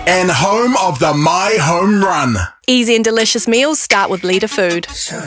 and home of the My Home Run. Easy and delicious meals start with Leader Food.